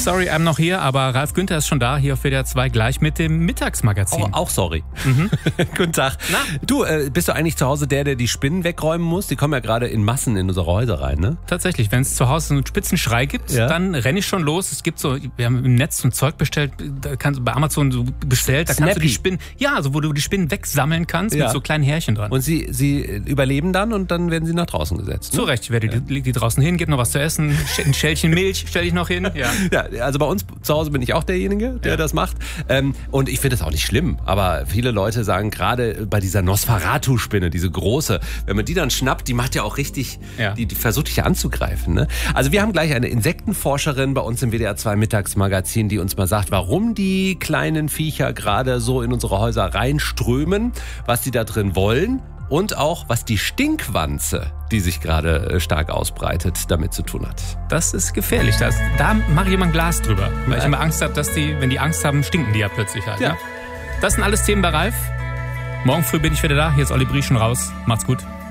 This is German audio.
Sorry, I'm noch hier, aber Ralf Günther ist schon da, hier auf WDR 2, gleich mit dem Mittagsmagazin. Auch sorry. Guten Tag. Na? Du, bist du eigentlich zu Hause der die Spinnen wegräumen muss? Die kommen ja gerade in Massen in unsere Häuser rein, ne? Tatsächlich, wenn es zu Hause einen Spitzenschrei gibt, dann renne ich schon los. Es gibt so, wir haben im Netz so ein Zeug bestellt, da kannst du bei Amazon so bestellt, da kannst du die Spinnen, also wo du die Spinnen wegsammeln kannst mit so kleinen Härchen dran. Und sie überleben dann und dann werden sie nach draußen gesetzt. Ne? Zu Recht, ich werde die draußen hin, gib noch was zu essen, ein Schälchen Milch stelle ich noch hin. Ja, also bei uns zu Hause bin ich auch derjenige, der das macht. Und ich finde das auch nicht schlimm, aber viele Leute sagen, gerade bei dieser Nosferatu-Spinne, diese große, wenn man die dann schnappt, die macht ja auch richtig, die versucht dich ja anzugreifen. Ne? Also wir haben gleich eine Insektenforscherin bei uns im WDR 2 Mittagsmagazin, die uns mal sagt, warum die kleinen Viecher gerade so in unsere Häuser reinströmen, was sie da drin wollen. Und auch, was die Stinkwanze, die sich gerade stark ausbreitet, damit zu tun hat. Das ist gefährlich. Da mache ich immer ein Glas drüber. Weil ich immer Angst habe, dass wenn die Angst haben, stinken die ja plötzlich halt. Ja. Ne? Das sind alles Themen bei Ralf. Morgen früh bin ich wieder da. Hier ist Olli Brie schon raus. Macht's gut.